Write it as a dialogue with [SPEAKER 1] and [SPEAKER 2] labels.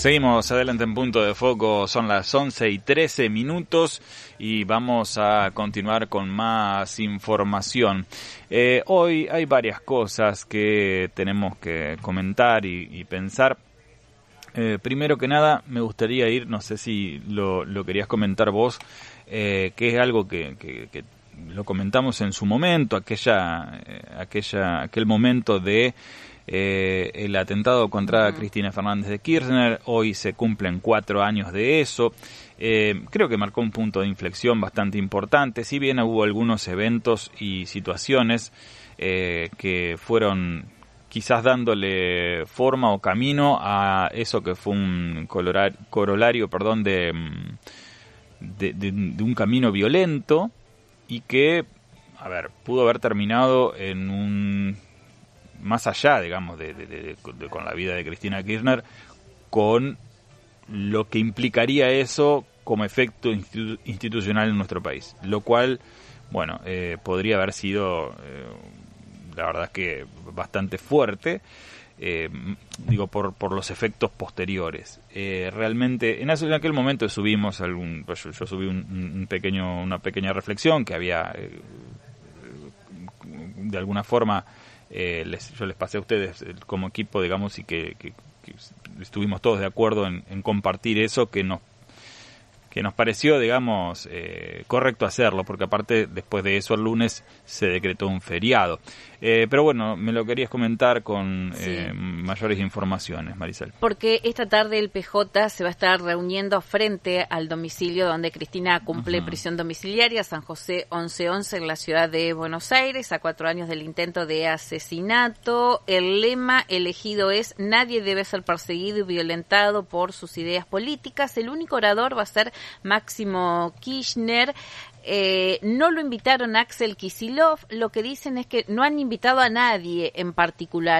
[SPEAKER 1] Seguimos adelante en Punto de Foco, son las 11:13 y vamos a continuar con más información. Hoy hay varias cosas que tenemos que comentar y pensar. Primero que nada, me gustaría ir, no sé si lo querías comentar vos, que es algo que lo comentamos en su momento, aquel momento de el atentado contra Cristina Fernández de Kirchner. Hoy se cumplen 4 años de eso. Creo que marcó un punto de inflexión bastante importante, si bien hubo algunos eventos y situaciones que fueron quizás dándole forma o camino a eso que fue un corolario de un camino violento, y que, pudo haber terminado en un, más allá, digamos, con la vida de Cristina Kirchner, con lo que implicaría eso como efecto institucional en nuestro país, lo cual, podría haber sido, la verdad es que bastante fuerte, por los efectos posteriores. Realmente, en aquel momento subimos yo subí una pequeña reflexión que había, de alguna forma, yo les pasé a ustedes como equipo, digamos, y que estuvimos todos de acuerdo en compartir eso, que nos pareció, digamos, correcto hacerlo, porque aparte después de eso el lunes se decretó un feriado. Pero bueno, me lo querías comentar con mayores informaciones, Maricel.
[SPEAKER 2] Porque esta tarde el PJ se va a estar reuniendo frente al domicilio donde Cristina cumple prisión domiciliaria, San José 1111, en la ciudad de Buenos Aires, a 4 años del intento de asesinato. El lema elegido es: nadie debe ser perseguido y violentado por sus ideas políticas. El único orador va a ser Máximo Kirchner. No lo invitaron a Axel Kicillof. Lo que dicen es que no han invitado a nadie en particular.